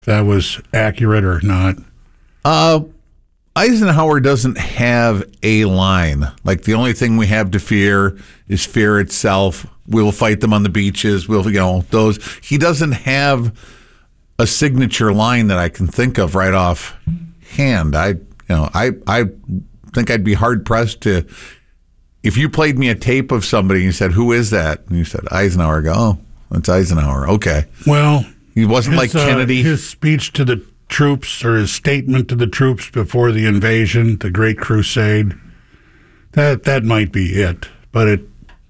if that was accurate or not. Eisenhower doesn't have a line. Like, the only thing we have to fear is fear itself. We'll fight them on the beaches. Those. He doesn't have a signature line that I can think of right off hand. I think I'd be hard pressed to, if you played me a tape of somebody and you said, "Who is that?" and you said Eisenhower, I go, "Oh, that's Eisenhower." Okay. Well, he wasn't like Kennedy. His speech to the troops, or his statement to the troops before the invasion, the Great Crusade, that might be it. But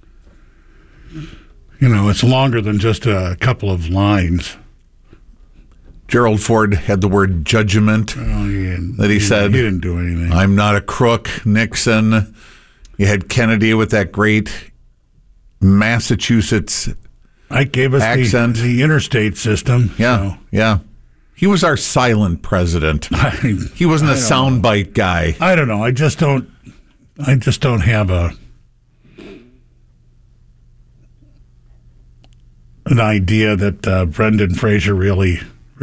it's longer than just a couple of lines. Gerald Ford had the word judgment that he said. He didn't do anything. "I'm not a crook." Nixon. You had Kennedy with that great Massachusetts Ike gave us accent. The interstate system. Yeah, yeah. He was our silent president. He wasn't a soundbite guy. I don't know. I just don't have an idea that Brendan Fraser really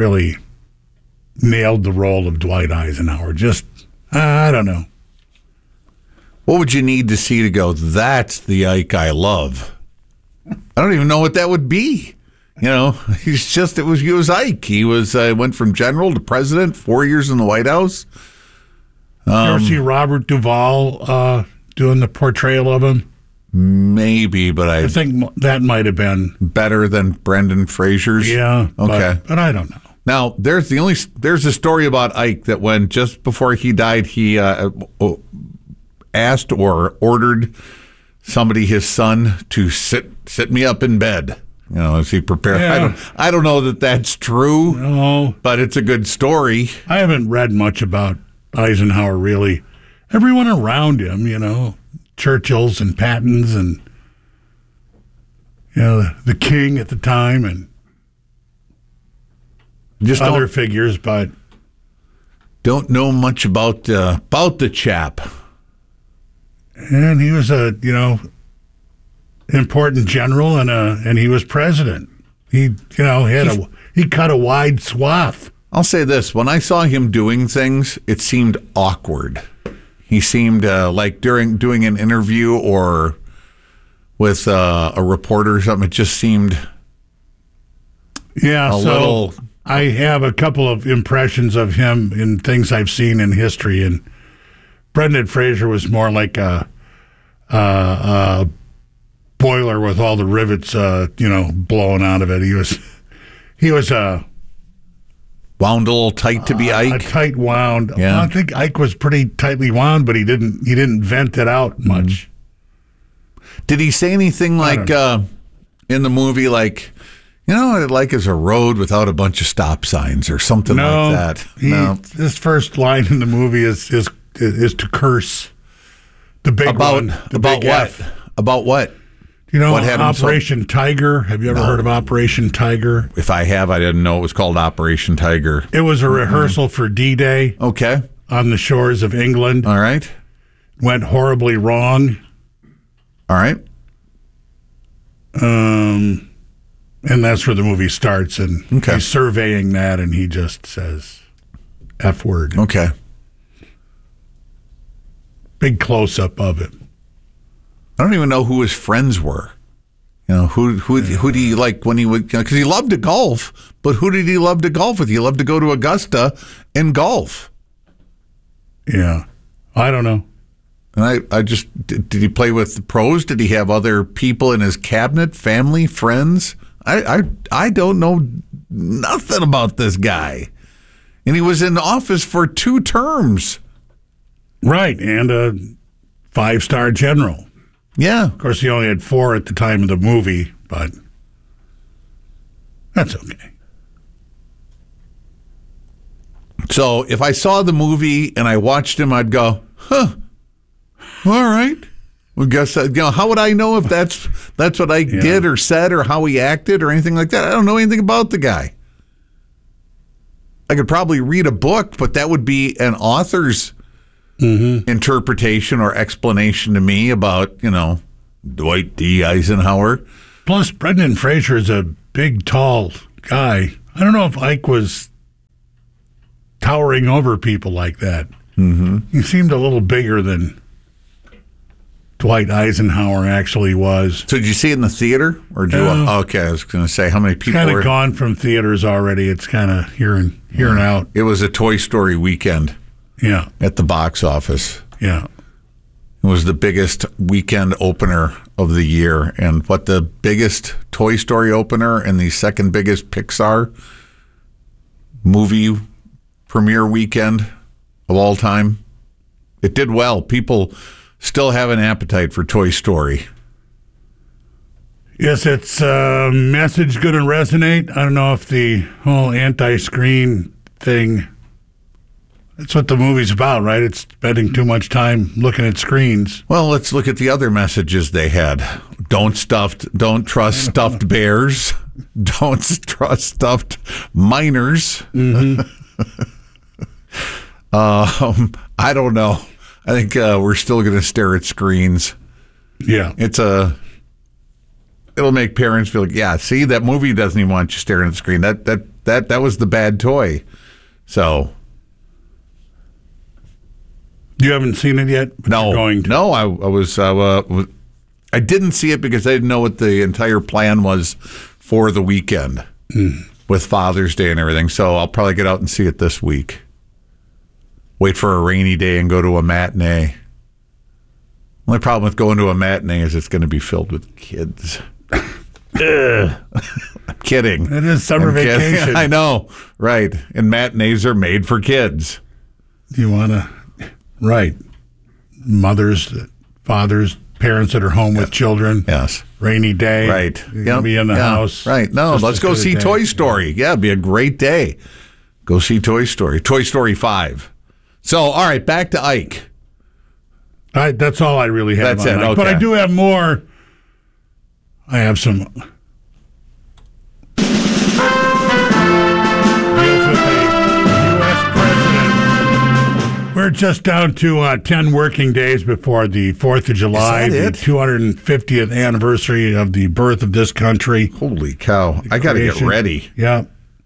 nailed the role of Dwight Eisenhower. Just, I don't know. What would you need to see to go, "That's the Ike I love"? I don't even know what that would be. He was Ike. He was went from general to president, 4 years in the White House. You ever see Robert Duvall doing the portrayal of him? Maybe, but I think that might have been better than Brendan Fraser's. Yeah. Okay. But I don't know. Now, there's a story about Ike that when just before he died, he asked or ordered somebody, his son, to sit me up in bed. As he prepared. Yeah. I don't know that that's true. No, but it's a good story. I haven't read much about Eisenhower, really. Everyone around him, Churchill's and Patton's and the king at the time and just other figures, but don't know much about the chap. And he was a important general and he was president. He cut a wide swath. I'll say this: when I saw him doing things, it seemed awkward. He seemed like doing an interview or with a reporter or something. It just seemed little. I have a couple of impressions of him in things I've seen in history, and Brendan Fraser was more like a boiler with all the rivets, blowing out of it. He was wound a little tight to be Ike. A tight wound. Yeah. Well, I think Ike was pretty tightly wound, but he didn't vent it out much. Did he say anything like in the movie, like, what I'd like is a road without a bunch of stop signs or something like that? No. His first line in the movie is to curse. The big one. The about big what? F. About what? What had Operation Tiger? Have you ever heard of Operation Tiger? If I have, I didn't know it was called Operation Tiger. It was a rehearsal for D-Day. Okay. On the shores of England. All right. Went horribly wrong. All right. And that's where the movie starts, and he's surveying that, and he just says F word. Okay. Big close-up of it. I don't even know who his friends were. Who did he like when he would, because he loved to golf, but who did he love to golf with? He loved to go to Augusta and golf. Yeah. I don't know. And I just, did he play with the pros? Did he have other people in his cabinet, family, friends? I don't know nothing about this guy. And he was in office for 2 terms. Right, and a 5-star general. Yeah. Of course, he only had 4 at the time of the movie, but that's okay. So if I saw the movie and I watched him, I'd go, huh, all right. Well, guess how would I know if that's what I did or said or how he acted or anything like that? I don't know anything about the guy. I could probably read a book, but that would be an author's interpretation or explanation to me about, Dwight D. Eisenhower. Plus, Brendan Fraser is a big, tall guy. I don't know if Ike was towering over people like that. Mm-hmm. He seemed a little bigger than Dwight Eisenhower actually was. So did you see it in the theater? Or did you? Okay, I was going to say, how many people Kind were... of gone from theaters already. It's kind of here and out. It was a Toy Story weekend Yeah. at the box office. Yeah. It was the biggest weekend opener of the year. And what, the biggest Toy Story opener and the second biggest Pixar movie premiere weekend of all time? It did well. People still have an appetite for Toy Story. Yes, its message going to resonate. I don't know if the whole anti-screen thing, that's what the movie's about, right? It's spending too much time looking at screens. Well, let's look at the other messages they had. Don't trust stuffed bears. Don't trust stuffed minors. Mm-hmm. I don't know. I think we're still going to stare at screens. Yeah. It'll make parents feel like, yeah, see, that movie doesn't even want you staring at the screen. That was the bad toy. So you haven't seen it yet? But no, you're going to. no, I didn't see it because I didn't know what the entire plan was for the weekend with Father's Day and everything. So I'll probably get out and see it this week. Wait for a rainy day and go to a matinee. Only problem with going to a matinee is it's going to be filled with kids. I'm kidding. It is summer vacation. I know, right. And matinees are made for kids. You want to, right. Mothers, fathers, parents that are home with children. Yes. Rainy day. Right. You're going to be in the house. Right. No, let's go see Toy Story. Yeah, it'd be a great day. Go see Toy Story. Toy Story 5. So, all right, back to Ike. That's all I really have. That's it. Ike. Okay. But I do have more. I have some deals with a U.S. president. We're just down to 10 working days before the 4th of July, Is that the 250th anniversary of the birth of this country. Holy cow. I got to get ready. Yeah.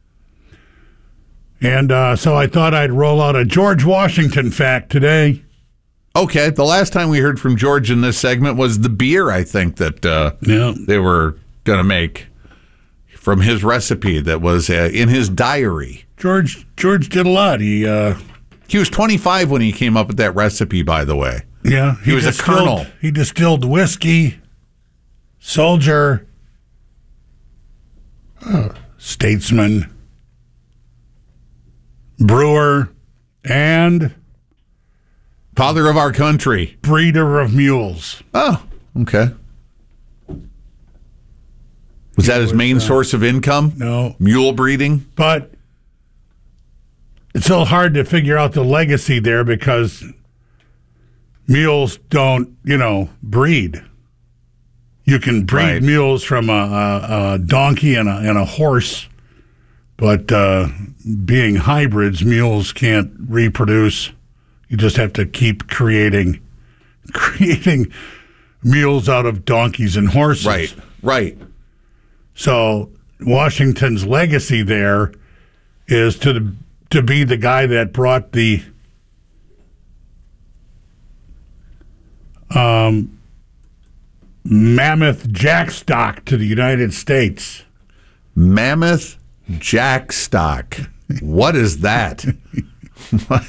And so I thought I'd roll out a George Washington fact today. Okay, the last time we heard from George in this segment was the beer, I think, that they were going to make from his recipe that was in his diary. George did a lot. He was 25 when he came up with that recipe, by the way. Yeah. He was a colonel. He distilled whiskey, soldier, statesman, brewer, and father of our country. Breeder of mules. Oh, okay. Was that his main source of income? No. Mule breeding? But it's so hard to figure out the legacy there because mules don't, breed. You can breed mules from a donkey and a horse, but being hybrids, mules can't reproduce. You just have to keep creating mules out of donkeys and horses. Right. So Washington's legacy there is to be the guy that brought the mammoth jackstock to the United States. Mammoth jackstock. What is that? What?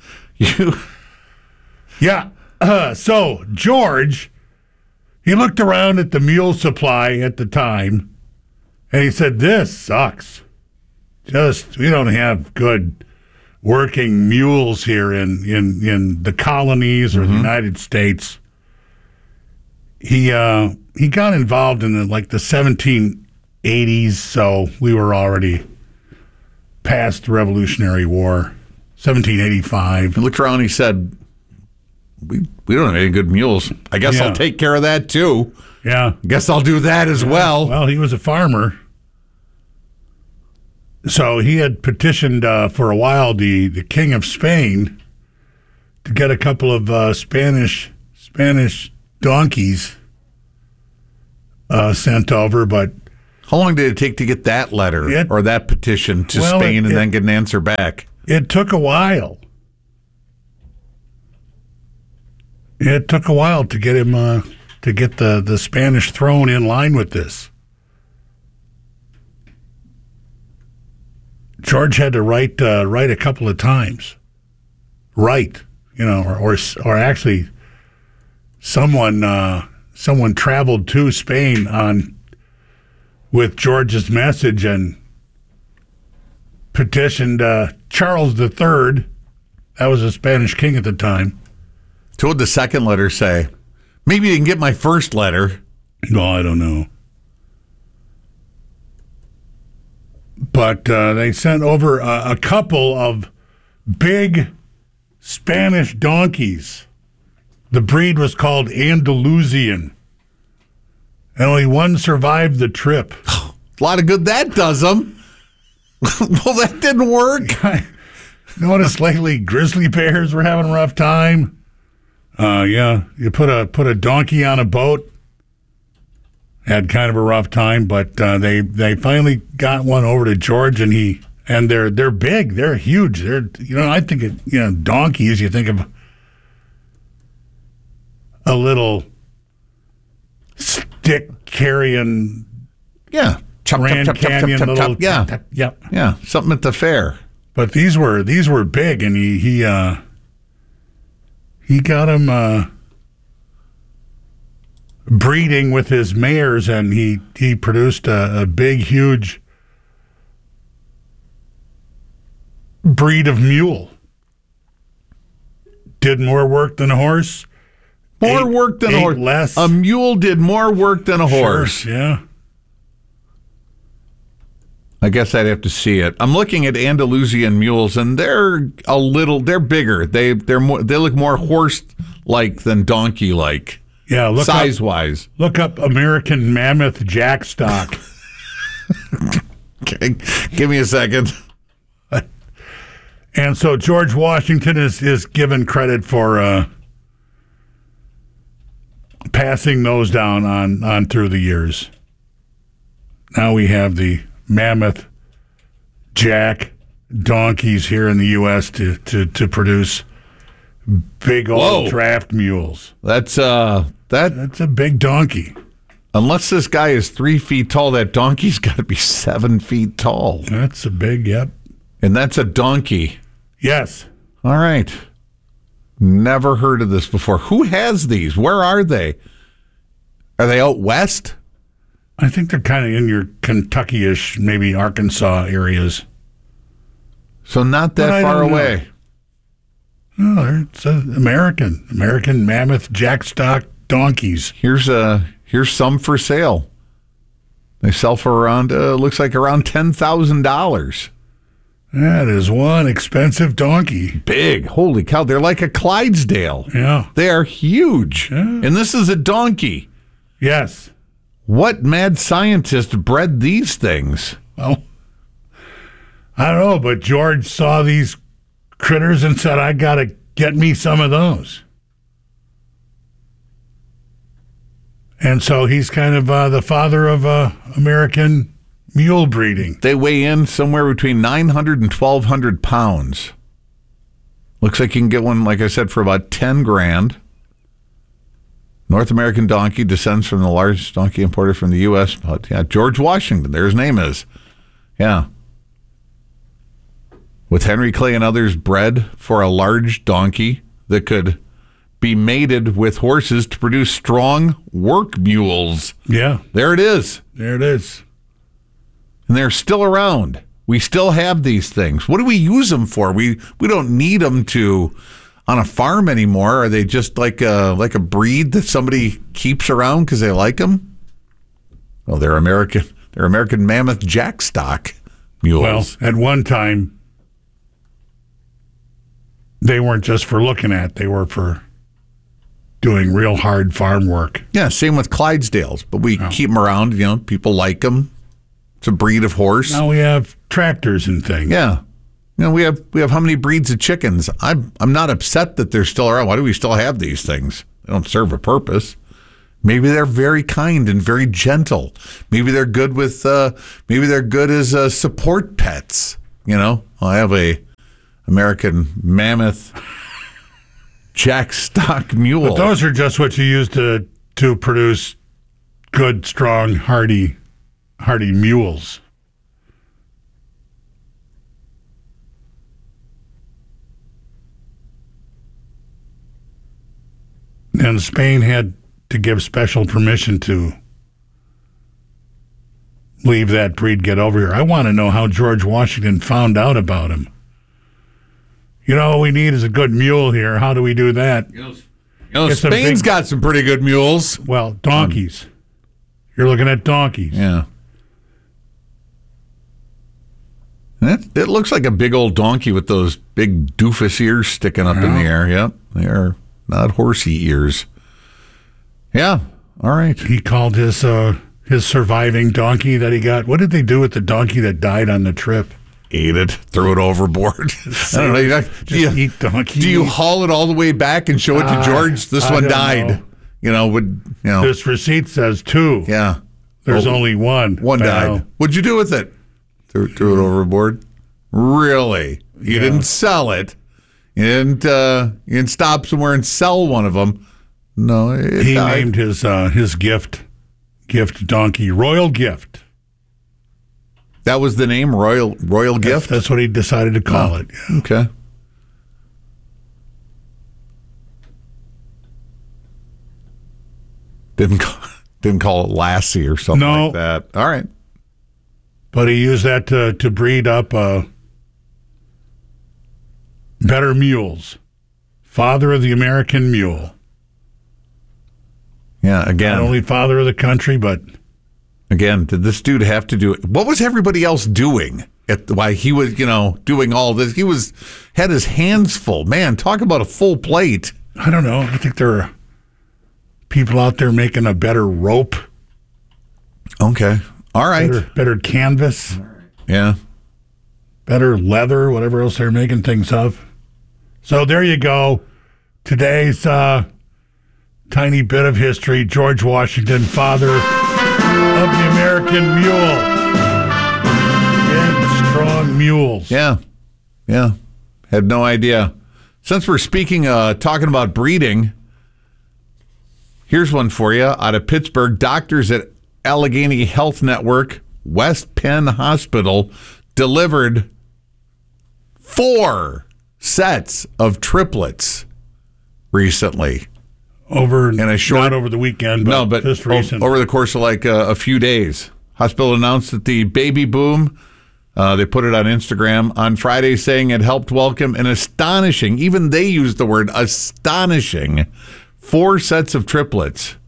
Yeah. So George, he looked around at the mule supply at the time, and he said, "This sucks. We don't have good working mules here in the colonies or the United States." He got involved in the 1780s, so we were already past the Revolutionary War. 1785. He looked around and he said, we don't have any good mules. I guess I'll take care of that too. Yeah. I guess I'll do that as well. Well, he was a farmer. So he had petitioned for a while the King of Spain to get a couple of Spanish donkeys sent over, but how long did it take to get that letter or that petition to Spain and then get an answer back? it took a while. It took a while to get him to get the Spanish throne in line with this. George had to write a couple of times. Write, or actually, someone traveled to Spain with George's message and petitioned Charles III. That was a Spanish king at the time. So what would the second letter say? Maybe you can get my first letter. No, I don't know. But they sent over a couple of big Spanish donkeys. The breed was called Andalusian. And only one survived the trip. A lot of good that does them. Well, that didn't work. Noticed lately grizzly bears were having a rough time. Yeah, you put a donkey on a boat. Had kind of a rough time, but they finally got one over to George, and they're big, they're huge. I think donkeys. You think of a little stick carrying, Grand Canyon little, yeah, something at the fair. But these were big, and he got him breeding with his mares, and he produced a big, huge breed of mule. Did more work than a horse. More work than a horse. Less. A mule did more work than a horse. Sure, yeah. I guess I'd have to see it. I'm looking at Andalusian mules, and they're bigger. They look more horse-like than donkey-like. Yeah, size-wise. Look up American Mammoth Jack Stock. Okay, give me a second. And so George Washington is given credit for passing those down on through the years. Now we have the Mammoth Jack donkeys here in the U.S. to produce big old draft mules. That's a big donkey. Unless this guy is 3 feet tall, that donkey's got to be 7 feet tall. That's a big, yep. And that's a donkey. Yes. All right. Never heard of this before. Who has these? Where are they? Are they out west? I think they're kind of in your Kentucky-ish, maybe Arkansas areas. So not that far away. No, it's American Mammoth Jackstock donkeys. Here's some for sale. They sell for around looks like around $10,000. That is one expensive donkey. Big. Holy cow. They're like a Clydesdale. Yeah. They are huge. Yeah. And this is a donkey. Yes. What mad scientist bred these things? Well, I don't know, but George saw these critters and said, I got to get me some of those. And so he's kind of the father of American mule breeding. They weigh in somewhere between 900 and 1,200 pounds. Looks like you can get one, like I said, for about $10,000. North American donkey descends from the largest donkey importer from the U.S. But yeah, George Washington, there his name is. Yeah. With Henry Clay and others bred for a large donkey that could be mated with horses to produce strong work mules. Yeah. There it is. There it is. And they're still around. We still have these things. What do we use them for? We don't need them on a farm anymore. Are they just like a breed that somebody keeps around because they like them? Well, they're American. They're American Mammoth Jackstock mules. Well, at one time, they weren't just for looking at. They were for doing real hard farm work. Yeah, same with Clydesdales. But we keep them around. People like them. It's a breed of horse. Now we have tractors and things. Yeah. We have how many breeds of chickens? I'm not upset that they're still around. Why do we still have these things? They don't serve a purpose. Maybe they're very kind and very gentle. Maybe they're good with. Maybe they're good as support pets. I have American Mammoth Jack Stock Mule. But those are just what you use to produce good, strong, hardy mules. And Spain had to give special permission to leave that breed get over here. I want to know how George Washington found out about him. All we need is a good mule here. How do we do that? Spain's got some pretty good mules. Well, donkeys. You're looking at donkeys. Yeah. It looks like a big old donkey with those big doofus ears sticking up in the air. Yep. They are not horsey ears. Yeah. All right. He called his surviving donkey that he got. What did they do with the donkey that died on the trip? Ate it, threw it overboard. I don't know. Eat donkey. Do you haul it all the way back and show it to George? This one died. This receipt says 2. Yeah. There's only one. One died. What'd you do with it? Threw it overboard. Really? You didn't sell it. You didn't stop somewhere and sell one of them. No, he named his gift donkey Royal Gift. That was the name, Royal Gift? That's what he decided to call it. Yeah. Okay. Didn't call it Lassie or something like that. All right. But he used that to breed up better mules. Father of the American mule. Yeah, again. Not only father of the country, but... Again, did this dude have to do it? What was everybody else doing? Why he was, doing all this? He had his hands full. Man, talk about a full plate. I don't know. I think there are people out there making a better rope. Okay. All right. Better canvas. Yeah. Better leather, whatever else they're making things of. So there you go. Today's tiny bit of history. George Washington, father of the American mule. Again, strong mules. Yeah. Yeah. Had no idea. Since we're talking about breeding, here's one for you out of Pittsburgh. Doctors at Allegheny Health Network, West Penn Hospital, delivered 4 sets of triplets recently. Not over the weekend, but just recent. Over the course of a few days. Hospital announced that the baby boom, they put it on Instagram on Friday, saying it helped welcome an astonishing, even they used the word astonishing, 4 sets of triplets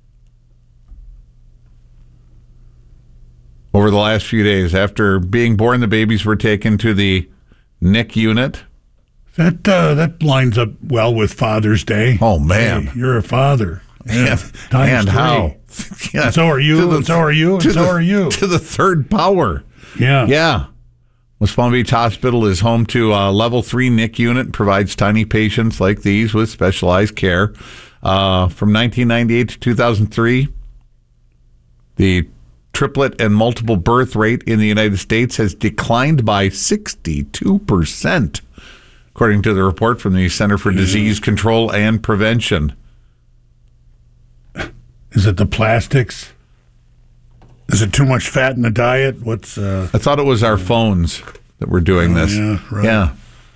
over the last few days. After being born, the babies were taken to the NIC unit. That lines up well with Father's Day. Oh, man. Hey, you're a father. Yeah. And how? Yeah. So are you, and so are you, and so are you. To the third power. Yeah. Yeah. West Palm Beach Hospital is home to a level 3 NIC unit, provides tiny patients like these with specialized care. From 1998 to 2003, the triplet and multiple birth rate in the United States has declined by 62%. According to the report from the Center for Disease Control and Prevention. Is it the plastics? Is it too much fat in the diet? I thought it was our phones that were doing this. Yeah, right. Yeah.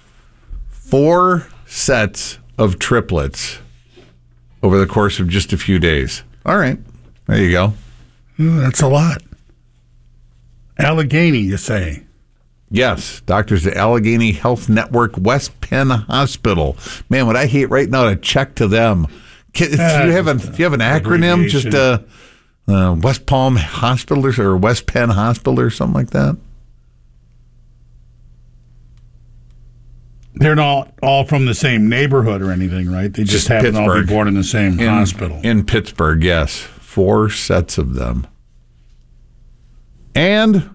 4 sets of triplets over the course of just a few days. All right. There you go. That's a lot. Allegheny, you say? Yes, doctors at Allegheny Health Network, West Penn Hospital. Man, what I hate right now to check to them. Do you have an acronym? Just West Palm Hospital or West Penn Hospital or something like that? They're not all from the same neighborhood or anything, right? They just happen to all be born in the same hospital. In Pittsburgh, yes. 4 sets of them. And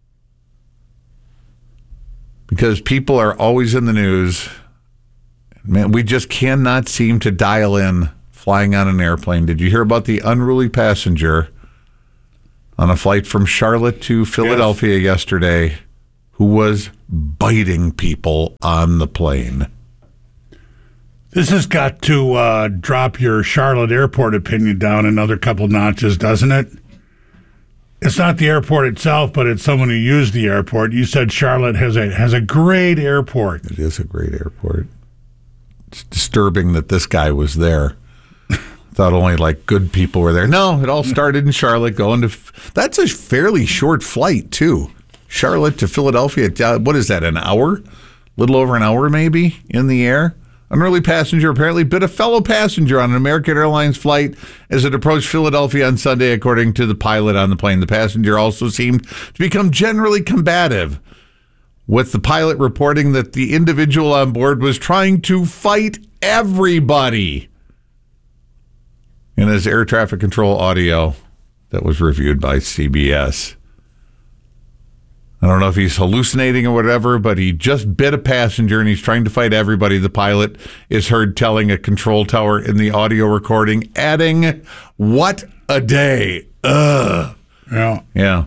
because people are always in the news, man, we just cannot seem to dial in flying on an airplane. Did you hear about the unruly passenger on a flight from Charlotte to Philadelphia yesterday who was biting people on the plane. This has got to drop your Charlotte Airport opinion down another couple notches, doesn't it? It's not the airport itself, but it's someone who used the airport. You said Charlotte has a great airport. It is a great airport. It's disturbing that this guy was there. Thought only like good people were there. No, it all started in Charlotte. That's a fairly short flight too. Charlotte to Philadelphia. What is that? An hour? Little over an hour, maybe in the air. An early passenger apparently bit a fellow passenger on an American Airlines flight as it approached Philadelphia on Sunday, according to the pilot on the plane. The passenger also seemed to become generally combative, with the pilot reporting that the individual on board was trying to fight everybody. In his air traffic control audio that was reviewed by CBS. I don't know if he's hallucinating or whatever, but he just bit a passenger and he's trying to fight everybody. The pilot is heard telling a control tower in the audio recording, adding, "What a day." Ugh. Yeah. Yeah.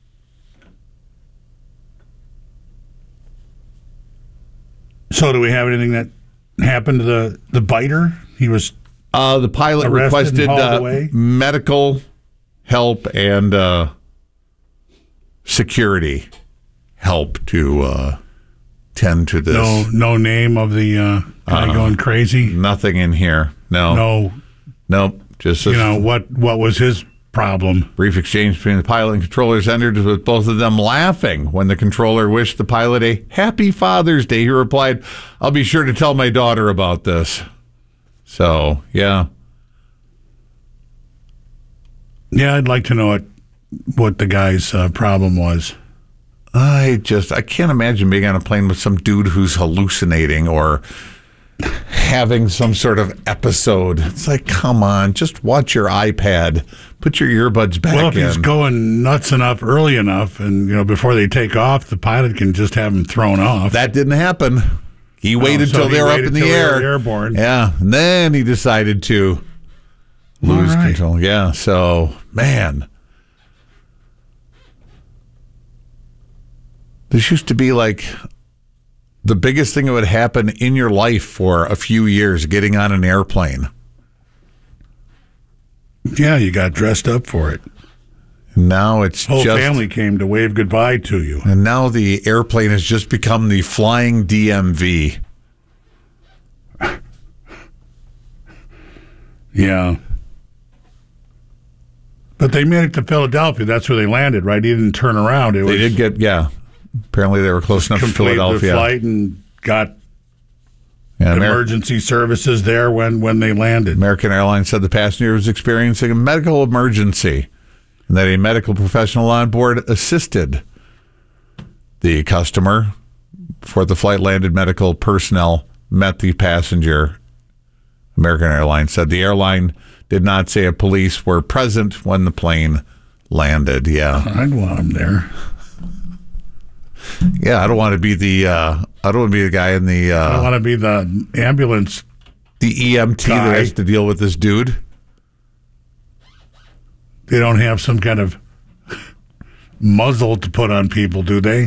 So do we have anything that happened to the biter? He was the pilot requested medical help and security help to tend to this. No name of the guy going crazy? Nothing in here. No. Nope. Just what was his problem? Brief exchange between the pilot and controllers ended with both of them laughing when the controller wished the pilot a happy Father's Day. He replied, "I'll be sure to tell my daughter about this." So, yeah. Yeah, I'd like to know what the guy's problem was. I can't imagine being on a plane with some dude who's hallucinating or having some sort of episode. It's like, come on, just watch your iPad. Put your earbuds back in. Well, if he's going nuts enough early enough and, before they take off, the pilot can just have him thrown off. That didn't happen. He waited till they were up in the air. Airborne. Yeah, and then he decided to lose control. Yeah, so, man. This used to be like the biggest thing that would happen in your life for a few years, getting on an airplane. Yeah, you got dressed up for it. Now it's whole family came to wave goodbye to you. And now the airplane has just become the flying DMV. Yeah. But they made it to Philadelphia. That's where they landed, right? He didn't turn around. They did get, apparently they were close enough to Philadelphia. The flight and got emergency services there when they landed. American Airlines said the passenger was experiencing a medical emergency and that a medical professional on board assisted the customer. Before the flight landed, medical personnel met the passenger. American Airlines said the airline did not say if police were present when the plane landed. Yeah, I'd want them there. Yeah, I don't want to be the guy in the. I don't want to be the ambulance. The EMT that has to deal with this dude. They don't have some kind of muzzle to put on people, do they?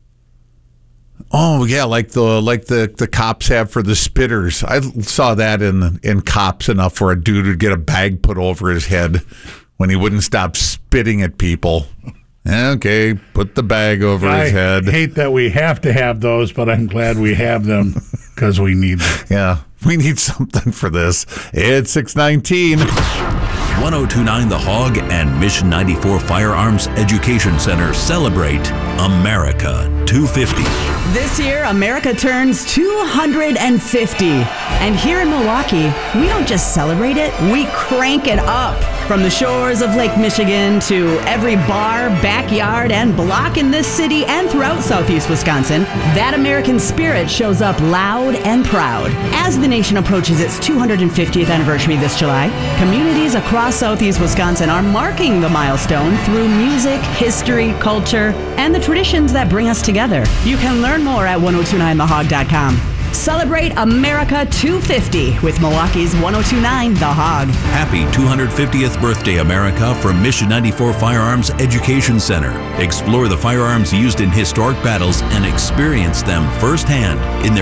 Oh yeah, like the cops have for the spitters. I saw that in Cops enough for a dude to get a bag put over his head when he wouldn't stop spitting at people. Okay, put the bag over his head. I hate that we have to have those, but I'm glad we have them because we need them. Yeah, we need something for this. It's 6:19. 1029 The Hog and Mission 94 Firearms Education Center celebrate America 250. This year, America turns 250. And here in Milwaukee, we don't just celebrate it, we crank it up. From the shores of Lake Michigan to every bar, backyard, and block in this city and throughout southeast Wisconsin, that American spirit shows up loud and proud. As the nation approaches its 250th anniversary this July, communities across southeast Wisconsin are marking the milestone through music, history, culture, and the traditions that bring us together. You can learn more at 1029thehog.com. Celebrate America 250 with Milwaukee's 1029 The Hog. Happy 250th birthday, America, from Mission 94 Firearms Education Center. Explore the firearms used in historic battles and experience them firsthand in their